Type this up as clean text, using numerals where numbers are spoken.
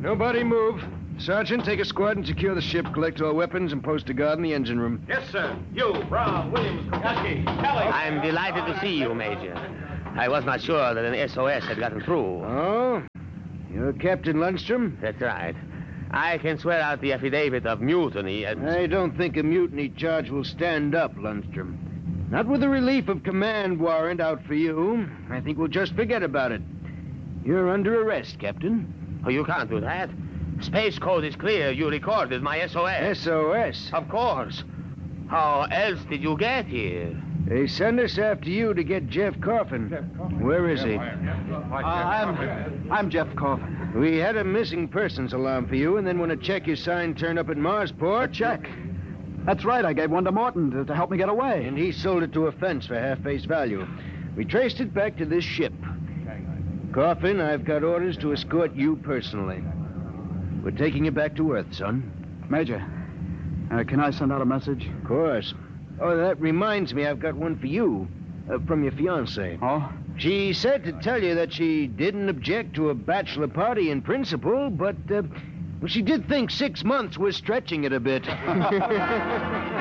Nobody move. Sergeant, take a squad and secure the ship, collect all weapons, and post a guard in the engine room. Yes, sir. You, Brown, Williams, Kokoski, Kelly. I'm delighted to see you, Major. I was not sure that an SOS had gotten through. Oh? You're Captain Lundstrom? That's right. I can swear out the affidavit of mutiny and... I don't think a mutiny charge will stand up, Lundstrom. Not with a relief of command warrant out for you. I think we'll just forget about it. You're under arrest, Captain. Oh, you can't do that. Space code is clear. You recorded my SOS. SOS? Of course. How else did you get here? They sent us after you to get Jeff Coffin. Where is he? I'm Jeff Coffin. We had a missing persons alarm for you, and then when a check you signed turned up at Marsport... A check? That's right. I gave one to Morton to help me get away. And he sold it to a fence for half face value. We traced it back to this ship. Coffin, I've got orders to escort you personally. We're taking you back to Earth, son. Major, can I send out a message? Of course. Oh, that reminds me, I've got one for you. From your fiancée. Oh? She said to tell you that she didn't object to a bachelor party in principle, but, well, she did think 6 months was stretching it a bit.